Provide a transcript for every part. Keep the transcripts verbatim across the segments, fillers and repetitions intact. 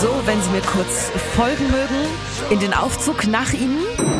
So, wenn Sie mir kurz folgen mögen, in den Aufzug nach Ihnen.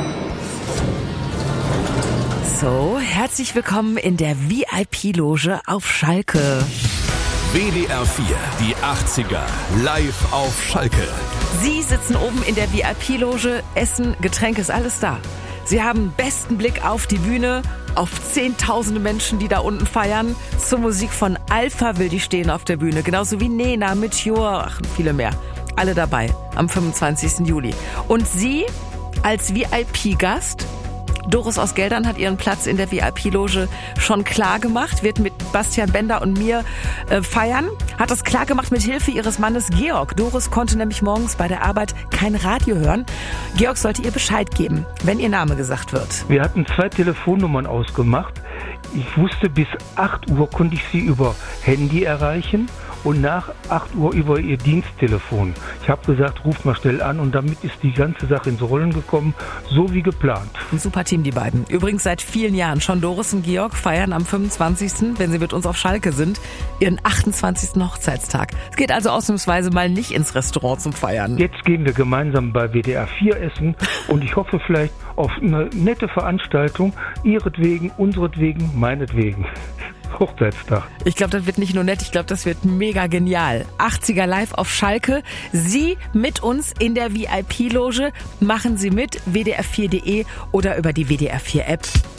So, herzlich willkommen in der V I P-Loge auf Schalke. W D R vier, die achtziger, live auf Schalke. Sie sitzen oben in der V I P-Loge, Essen, Getränke, ist alles da. Sie haben besten Blick auf die Bühne, auf zehntausende Menschen, die da unten feiern. Zur Musik von Alpha will die stehen auf der Bühne, genauso wie Nena, Meteor, ach, viele mehr. Alle dabei am fünfundzwanzigsten Juli. Und Sie als V I P-Gast, Doris aus Geldern hat ihren Platz in der V I P-Loge schon klar gemacht, wird mit Bastian Bender und mir äh, feiern, hat das klar gemacht mit Hilfe ihres Mannes Georg. Doris konnte nämlich morgens bei der Arbeit kein Radio hören. Georg sollte ihr Bescheid geben, wenn ihr Name gesagt wird. Wir hatten zwei Telefonnummern ausgemacht. Ich wusste, bis acht Uhr konnte ich sie über Handy erreichen und nach acht Uhr über ihr Diensttelefon. Ich habe gesagt, ruf mal schnell an, und damit ist die ganze Sache ins Rollen gekommen, so wie geplant. Ein super Team, die beiden. Übrigens seit vielen Jahren schon. Doris und Georg feiern am fünfundzwanzigsten, wenn sie mit uns auf Schalke sind, ihren achtundzwanzigsten Hochzeitstag. Es geht also ausnahmsweise mal nicht ins Restaurant zum Feiern. Jetzt gehen wir gemeinsam bei W D R vier essen und ich hoffe vielleicht auf eine nette Veranstaltung, ihretwegen, unseretwegen, meinetwegen. Hochzeitstag. Ich glaube, das wird nicht nur nett, ich glaube, das wird mega genial. achtziger live auf Schalke. Sie mit uns in der V I P-Loge. Machen Sie mit, w d r vier punkt d e oder über die W D R vier App.